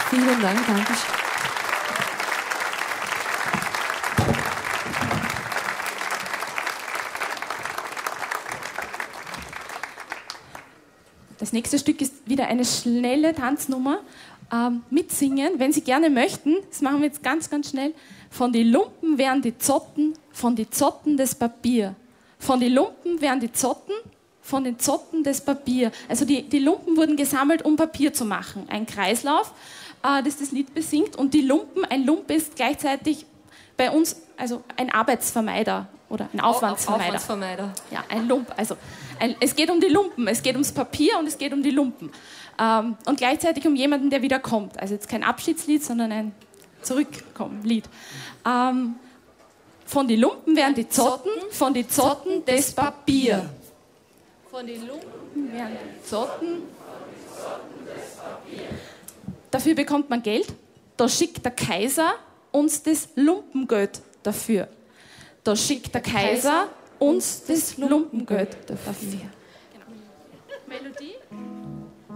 Vielen Dank, Dankeschön. Das nächste Stück ist wieder eine schnelle Tanznummer. Mitsingen, wenn Sie gerne möchten. Das machen wir jetzt ganz, ganz schnell. Von die Lumpen werden die Zotten, von die Zotten das Papier. Von die Lumpen werden die Zotten, von den Zotten das Papier. Also die Lumpen wurden gesammelt, um Papier zu machen. Ein Kreislauf, das das Lied besingt. Und die Lumpen, ein Lump ist gleichzeitig bei uns also ein Arbeitsvermeider oder ein Aufwandsvermeider. Ja, ein Lump. Also es geht um die Lumpen, es geht ums Papier und es geht um die Lumpen. Und gleichzeitig um jemanden, der wieder kommt. Also jetzt kein Abschiedslied, sondern ein Zurückkommen-Lied. Von die Lumpen werden die Zotten, von die Zotten das Papier. Von die Lumpen werden die Zotten. Dafür bekommt man Geld. Da schickt der Kaiser uns das Lumpengeld dafür. Da schickt der Kaiser uns das Lumpengeld dafür.